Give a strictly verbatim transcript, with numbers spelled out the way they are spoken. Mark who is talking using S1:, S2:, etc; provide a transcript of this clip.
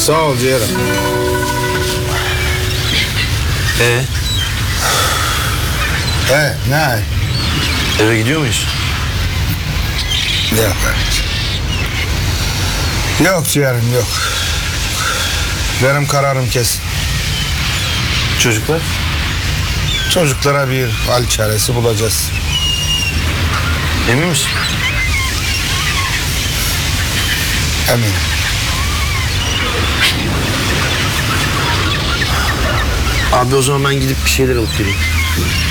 S1: Sağ ol ciğerim.
S2: Ee,
S1: He ne?
S2: eve gidiyor muyuz?
S1: Yok. Yok ciğerim yok. Benim kararım kesin.
S2: Çocuklar?
S1: Çocuklara bir hal çaresi bulacağız.
S2: Emin misin?
S1: Eminim.
S2: Abi o zaman ben gidip bir şeyler alıp geleyim.